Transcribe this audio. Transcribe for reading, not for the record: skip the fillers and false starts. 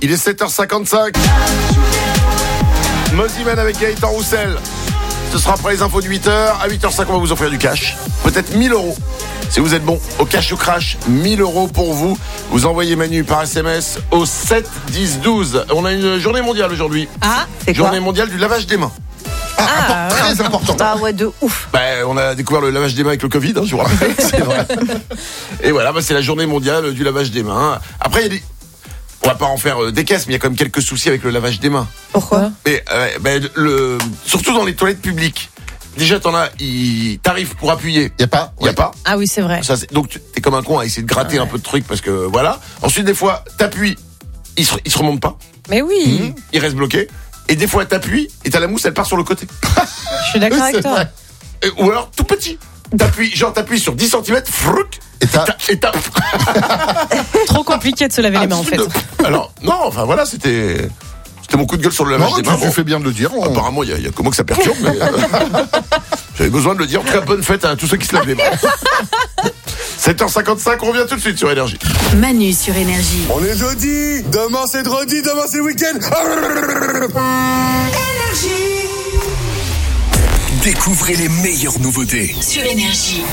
Il est 7h55. Moziman avec Gaëtan Roussel. Ce sera après les infos de 8h. À 8h05, on va vous offrir du cash. Peut-être 1000 €. Si vous êtes bon au cash ou crash, 1000 € pour vous. Vous envoyez Manu par SMS au 7 10 12. On a une journée mondiale aujourd'hui. Ah, c'est quoi? Journée mondiale du lavage des mains. Très important. Ah ouais, de ouf. On a découvert le lavage des mains avec le Covid, je vous rappelle. C'est vrai. Et voilà, c'est la journée mondiale du lavage des mains. Après, il y a des... On va pas en faire des caisses, mais il y a quand même quelques soucis avec le lavage des mains. Pourquoi? Surtout dans les toilettes publiques. Déjà, t'arrives pour appuyer. Y a pas. Ah oui, c'est vrai. Donc, t'es comme un con à essayer de gratter un peu de trucs parce que voilà. Ensuite, des fois, t'appuies, il se remonte pas. Mais oui. Il reste bloqué. Et des fois, t'appuies et t'as la mousse, elle part sur le côté. Je suis d'accord avec toi. Ou alors, tout petit. T'appuies sur 10 cm, frouc, et tape. Trop compliqué de se laver les mains, en fait. Alors, non, enfin voilà, c'était mon coup de gueule sur le lavage des mains. Tu fais bien de le dire. Apparemment, il y a que moi que ça perturbe, mais j'avais besoin de le dire. En tout cas, bonne fête à tous ceux qui se lavent les mains. 7h55, on revient tout de suite sur Énergie. Manu sur Énergie. On est jeudi, demain c'est dredi, demain c'est week-end. Énergie. Découvrez les meilleures nouveautés Sur Énergie.